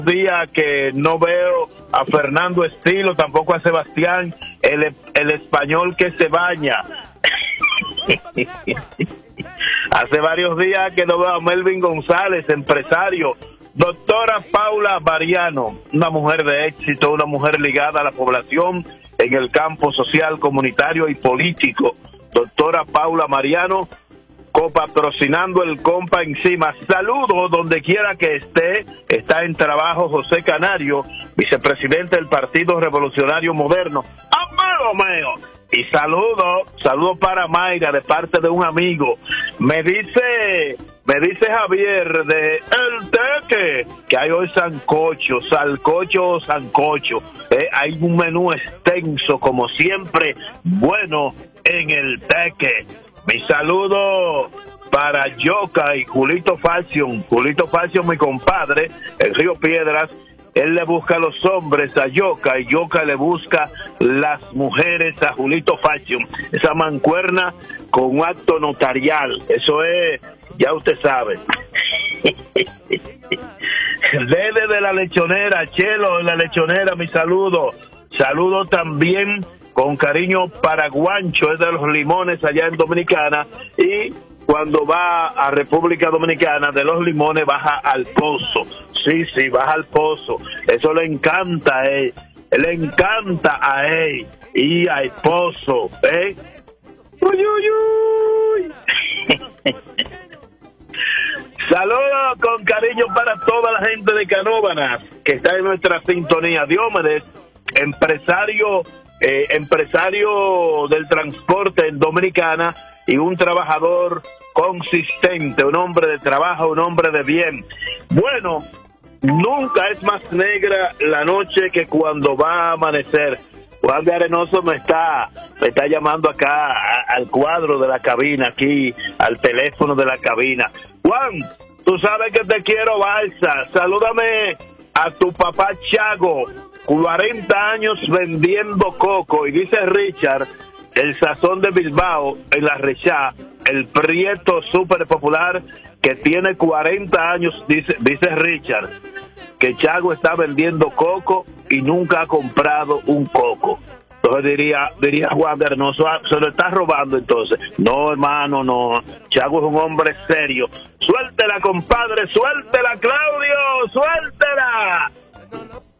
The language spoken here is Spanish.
Día que no veo a Fernando Estilo, tampoco a Sebastián, el español que se baña. Hace varios días que no veo a Melvin González, empresario. Doctora Paula Mariano, una mujer de éxito, una mujer ligada a la población en el campo social, comunitario y político. Doctora Paula Mariano, copatrocinando el compa encima. Saludos donde quiera que esté. Está en trabajo José Canario, vicepresidente del Partido Revolucionario Moderno. ¡Amigo mío! Y saludo para Mayra de parte de un amigo. Me dice Javier de El Teque que hay hoy salcocho o sancocho. Hay un menú extenso como siempre, bueno en El Teque. Mi saludo para Yoka y Julito Fashion, mi compadre, en Río Piedras. Él le busca a los hombres a Yoka y Yoka le busca las mujeres a Julito Fashion. Esa mancuerna con un acto notarial, eso es, ya usted sabe. Dede de la Lechonera, Chelo de la Lechonera, mi saludo. Saludo también con cariño para Guancho, es de los Limones allá en Dominicana, y cuando va a República Dominicana, de los Limones baja al Pozo. Sí, baja al Pozo. Eso le encanta a él. Le encanta a él. Y al Pozo, Uy, uy, uy. Saludos con cariño para toda la gente de Canóvanas que está en nuestra sintonía. Diomedes, empresario del transporte en Dominicana y un trabajador consistente, un hombre de trabajo, un hombre de bien. Bueno, nunca es más negra la noche que cuando va a amanecer. Juan de Arenoso me está llamando acá al cuadro de la cabina, aquí al teléfono de la cabina. Juan, tú sabes que te quiero, Balsa. Salúdame a tu papá Chago, 40 años vendiendo coco, y dice Richard, el sazón de Bilbao en la Rechá, el prieto súper popular que tiene 40 años, dice Richard, que Chago está vendiendo coco y nunca ha comprado un coco. Entonces diría Juan de Arenoso, se lo está robando entonces. No, hermano, no. Chago es un hombre serio. Suéltela, compadre, suéltela, Claudio, suéltela.